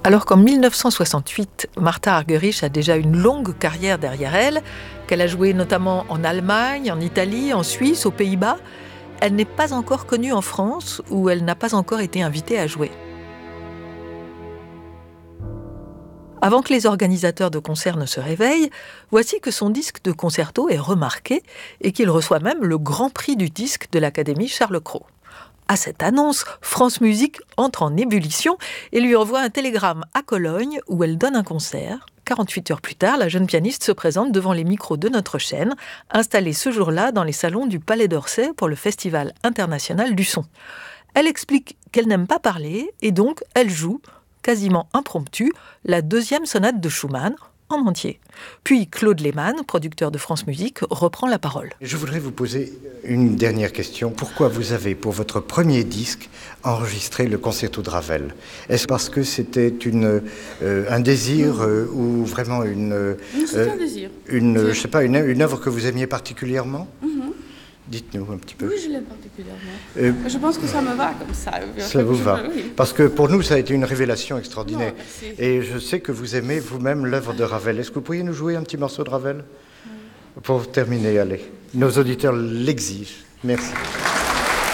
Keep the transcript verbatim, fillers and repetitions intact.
Alors qu'en mille neuf cent soixante-huit, Martha Argerich a déjà une longue carrière derrière elle, qu'elle a joué notamment en Allemagne, en Italie, en Suisse, aux Pays-Bas, elle n'est pas encore connue en France où elle n'a pas encore été invitée à jouer. Avant que les organisateurs de concerts ne se réveillent, voici que son disque de concerto est remarqué et qu'il reçoit même le grand prix du disque de l'Académie Charles Cros. À cette annonce, France Musique entre en ébullition et lui envoie un télégramme à Cologne où elle donne un concert. quarante-huit heures plus tard, la jeune pianiste se présente devant les micros de notre chaîne, installée ce jour-là dans les salons du Palais d'Orsay pour le Festival international du son. Elle explique qu'elle n'aime pas parler et donc elle joue, quasiment impromptue, la deuxième sonate de Schumann en entier. Puis Claude Lehmann, producteur de France Musique, reprend la parole. Je voudrais vous poser une dernière question. Pourquoi vous avez, pour votre premier disque, enregistré le concerto de Ravel? Est-ce parce que c'était une, euh, un désir euh, ou vraiment une... Euh, c'est un désir. Une, je sais pas, une, une œuvre que vous aimiez particulièrement? mm-hmm. Dites-nous un petit peu. Oui, je l'aime particulièrement. Euh, je pense que ça me va comme ça. Ça vous va. Oui. Parce que pour nous, ça a été une révélation extraordinaire. Non, et je sais que vous aimez vous-même l'œuvre de Ravel. Est-ce que vous pourriez nous jouer un petit morceau de Ravel? oui. Pour terminer, allez. Nos auditeurs l'exigent. Merci.